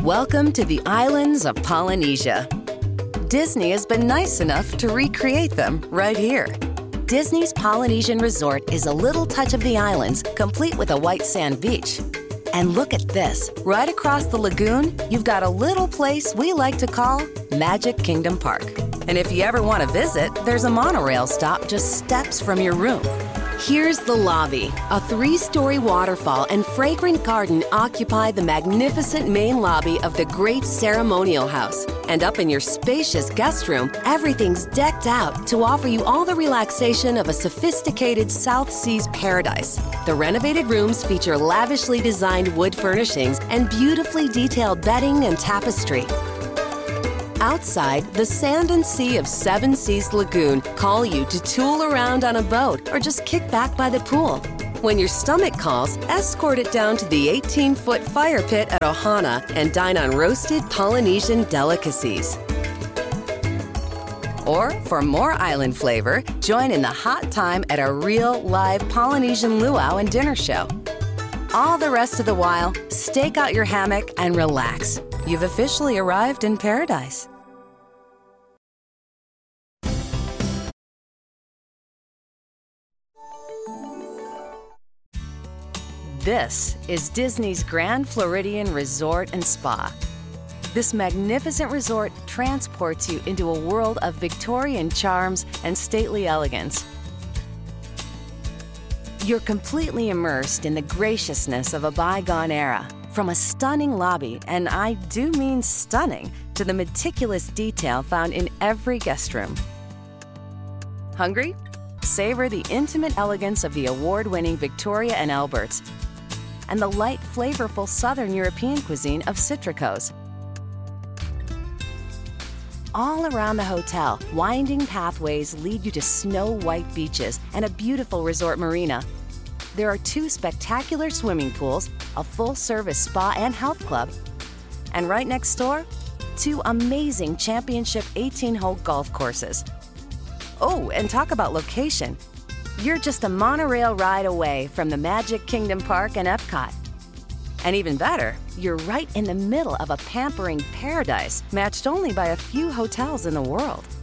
Welcome to the islands of Polynesia. Disney has been nice enough to recreate them right here. Disney's Polynesian Resort is a little touch of the islands, complete with a white sand beach. And look at this. Right across the lagoon, you've got a little place we like to call Magic Kingdom Park. And if you ever want to visit, there's a monorail stop just steps from your room. Here's the lobby. A 3-story waterfall and fragrant garden occupy the magnificent main lobby of the Great Ceremonial House. And up in your spacious guest room, everything's decked out to offer you all the relaxation of a sophisticated South Seas paradise. The renovated rooms feature lavishly designed wood furnishings and beautifully detailed bedding and tapestry. Outside, the sand and sea of Seven Seas Lagoon call you to tool around on a boat or just kick back by the pool. When your stomach calls, escort it down to the 18-foot fire pit at Ohana and dine on roasted Polynesian delicacies. Or, for more island flavor, join in the hot time at a real, live Polynesian luau and dinner show. All the rest of the while, stake out your hammock and relax. You've officially arrived in paradise. This is Disney's Grand Floridian Resort and Spa. This magnificent resort transports you into a world of Victorian charms and stately elegance. You're completely immersed in the graciousness of a bygone era. From a stunning lobby, and I do mean stunning, to the meticulous detail found in every guest room. Hungry? Savor the intimate elegance of the award-winning Victoria and Albert's and the light, flavorful Southern European cuisine of Citrico's. All around the hotel, winding pathways lead you to snow-white beaches and a beautiful resort marina. There are 2 spectacular swimming pools, a full-service spa and health club, and right next door, 2 amazing championship 18-hole golf courses. Oh, and talk about location. You're just a monorail ride away from the Magic Kingdom Park and Epcot. And even better, you're right in the middle of a pampering paradise matched only by a few hotels in the world.